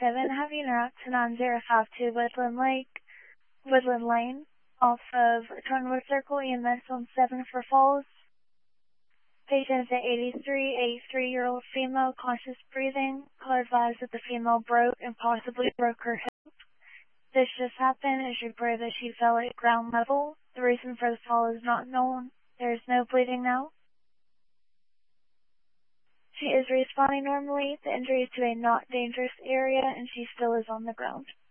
7 heavy interaction on 052 Woodland Lane, off of Turnwood Circle, EMS on 7 for falls. Patient is an 83-year-old female, conscious breathing. Caller advised that the female broke and possibly broke her hip. This just happened. It is reported that she fell at ground level. The reason for the fall is not known. There is no bleeding now. She is responding normally. The injury is to a not dangerous area, and she still is on the ground.